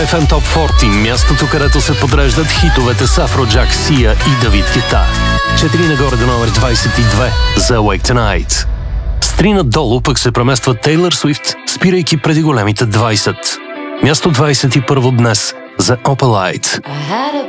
FM Top 40, мястото, където се подреждат хитовете с Афроджак, Сия и Давид Гета. 4 нагоре до номер 22 за Awake Tonight. С 3 надолу пък се премества Тейлър Суифт, спирайки преди големите 20. Място 21 днес за Opalite. I had a